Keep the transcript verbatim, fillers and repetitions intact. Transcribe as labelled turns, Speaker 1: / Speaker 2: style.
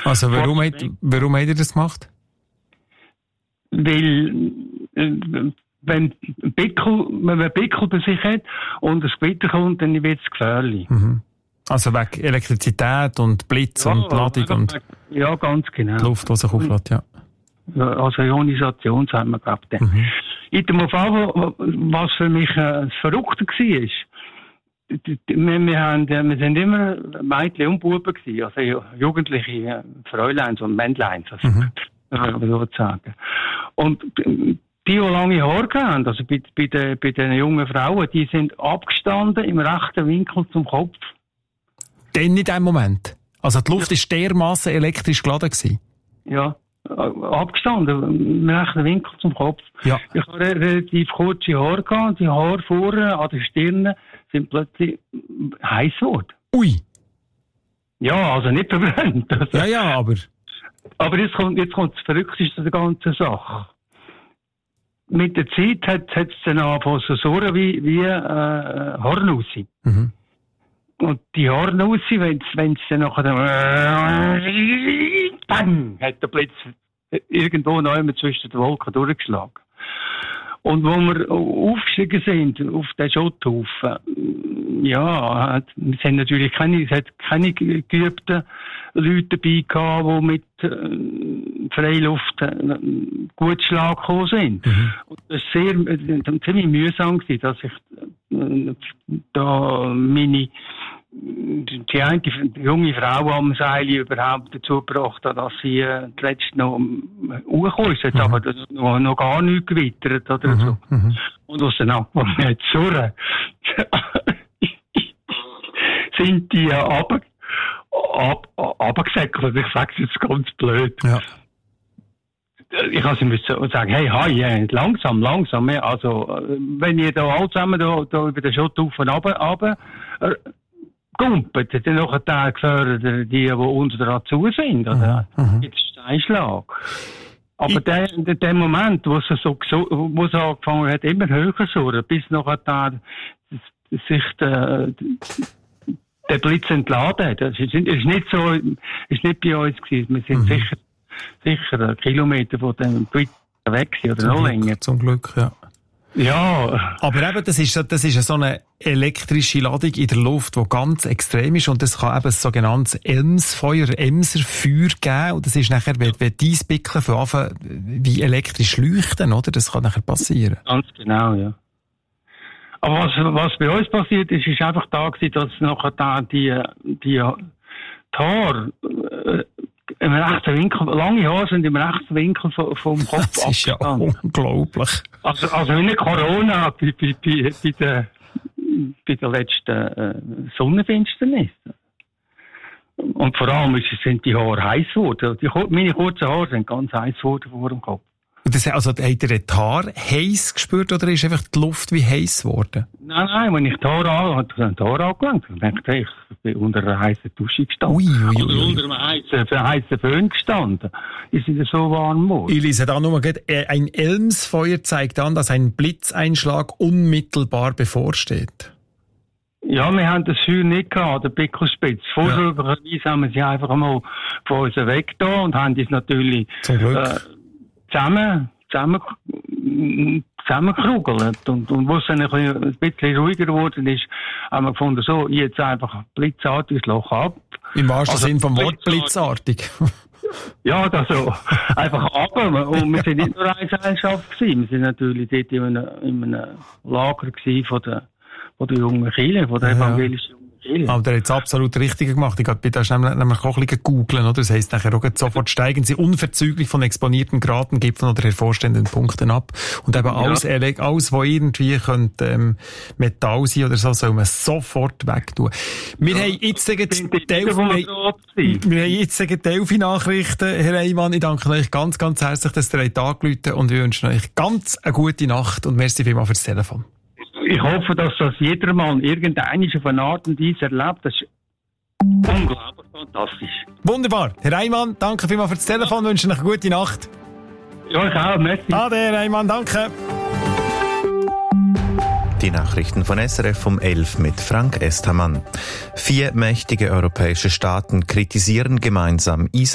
Speaker 1: Also warum, hat, warum hat er das gemacht?
Speaker 2: Weil, äh, wenn Pickel, wenn man Pickel bei sich hat und ein Gewitter kommt, dann wird es gefährlich.
Speaker 1: Mhm. Also wegen Elektrizität und Blitz ja, und Ladung und
Speaker 2: ja, ganz genau.
Speaker 1: Die Luft, die sich auflädt, ja.
Speaker 2: Also Ionisation, sagen wir, glaube ich. Mhm. In dem Fall, was für mich äh, das Verrückte war, wir, wir, haben, wir sind immer Mädchen und Buben gewesen, also jugendliche Fräuleins und Männleins, also, mhm. äh, sozusagen. Und die, die lange Haare haben, also bei, bei, den, bei den jungen Frauen, die sind abgestanden im rechten Winkel zum Kopf.
Speaker 1: Dann in dem Moment? Also die Luft war ja dermassen elektrisch geladen gewesen?
Speaker 2: Ja, abgestanden, im rechten Winkel zum Kopf.
Speaker 1: Ja.
Speaker 2: Ich habe relativ kurze Haare gehabt, die Haare vorne an der Stirn sind plötzlich heiß geworden.
Speaker 1: Ui!
Speaker 2: Ja, also nicht verbrannt. Also.
Speaker 1: Ja, ja, aber...
Speaker 2: Aber jetzt kommt, jetzt kommt das Verrückteste der ganzen Sache. Mit der Zeit hat es dann angefangen so surren wie, wie äh, Hornussi. Mhm. Und die Hornussi, wenn es dann nachher dann hat der Blitz irgendwo noch immer zwischen den Wolken durchgeschlagen. Und wo wir aufgestiegen sind auf den Schotthaufen, ja, wir sind natürlich keine, es hat keine geübten Leute dabei gehabt, die mit äh, Freiluft äh, gut Schlag gekommen sind. Mhm. Und das war sehr, äh, ziemlich mühsam gewesen, dass ich äh, da meine die eine die junge Frau am Seil überhaupt dazu gebracht hat, dass sie äh, letztens noch hochgekommen ist, mhm. aber das noch, noch gar nicht gewittert oder mhm. so. Mhm. Und aus den Anfang nicht surren, sind die runter, ab, runtergesäckelt. Ich sage es jetzt ganz blöd. Ja. Ich kann sie sagen, hey, hi, langsam, langsam. Also, wenn ihr da alle zusammen da, da über den Schotthaufen runter, runter gumpet, dann nachher da gehören die, die unter dran zu sind, oder? Mhm. Gibt es Steinschlag. Aber der, der, der Moment, wo es so, wo es angefangen hat, immer höher surren, bis nachher da sich der, der Blitz entladen hat. Das ist, ist nicht so, ist nicht bei uns gewesen. Wir sind mhm. sicher, sicher Kilometer von dem Blitz weg gewesen, oder
Speaker 1: zum
Speaker 2: noch
Speaker 1: Glück,
Speaker 2: länger.
Speaker 1: Zum Glück, ja.
Speaker 2: Ja.
Speaker 1: Aber eben, das ist, das ist so eine elektrische Ladung in der Luft, die ganz extrem ist. Und es kann eben ein sogenanntes Elmsfeuer, Emserfeuer geben. Und das ist nachher, wenn, wenn die Pickel von Anfang wie elektrisch leuchten, oder? Das kann nachher passieren.
Speaker 2: Ganz genau, ja. Aber was, was bei uns passiert ist, ist einfach da gewesen, dass nachher da die, die Haare, äh, im rechten Winkel, lange Haare sind im rechten Winkel vom, vom Kopf abgestanden.
Speaker 1: Das ist ja unglaublich.
Speaker 2: Also, also wie eine Corona bei, bei, bei, bei, der, bei der letzten äh, Sonnenfinsternis. Und vor allem sind die Haare heiß geworden. Die, meine kurzen Haare sind ganz heiß geworden vor dem Kopf.
Speaker 1: Das, also, hat er die Haare heiß gespürt oder ist einfach die Luft wie heiß geworden?
Speaker 2: Nein, nein, wenn ich die Haare an, die Haare angelangt habe, dann dachte ich, ich bin unter einer heißen Dusche gestanden. Ui, ui, ui. Oder unter einem heißen, heißen Föhn gestanden. Die sind so warm geworden.
Speaker 1: Ich lese da nur, ein Elmsfeuer zeigt an, dass ein Blitzeinschlag unmittelbar bevorsteht.
Speaker 2: Ja, wir haben das Feuer nicht gehabt, der Pickelspitz. Vorsorglich ja. haben wir sie einfach mal von uns weg da und haben das natürlich,
Speaker 1: zum Glück.
Speaker 2: Äh, zusammen, zusammen, zusammengerugelt. Und, und wo es dann ein bisschen ruhiger geworden ist, haben wir gefunden, so, jetzt einfach blitzartig das Loch ab.
Speaker 1: Im wahrsten
Speaker 2: also,
Speaker 1: Sinn vom Wort blitzartig.
Speaker 2: Ja, also, einfach runter. Und wir sind nicht nur eine Gesellschaft gewesen. Wir sind natürlich dort in einem, in einem Lager gewesen von der, von der jungen Kirche, von der ja. evangelischen jungen Kirche.
Speaker 1: Aber der hat es absolut richtig gemacht. Ich bin da schnell nämlich auch ein bisschen googeln, oder? Das heisst nachher auch sofort steigen sie unverzüglich von exponierten Graden, Gipfeln oder hervorstehenden Punkten ab. Und eben ja. alles, alles, was irgendwie könnte, ähm, Metall sein oder so, soll man sofort wegtun. Wir ja. haben jetzt gegen Delphi-Nachrichten, Herr Eymann. Ich danke euch ganz, ganz herzlich, dass ihr euch angerufen habt und wir wünschen euch ganz eine gute Nacht und merci vielmals fürs Telefon.
Speaker 2: Ich hoffe, dass das jedermann irgendeine auf eine Art und Weise erlebt. Das ist unglaublich fantastisch.
Speaker 1: Wunderbar. Herr Eymann, danke vielmals für das Telefon. Ja. Wünsche euch eine gute Nacht.
Speaker 2: Ja, ich auch. Merci.
Speaker 1: Ade, Herr Eymann, danke.
Speaker 3: Die Nachrichten von S R F um elf mit Frank Estermann. Vier mächtige europäische Staaten kritisieren gemeinsam Israel.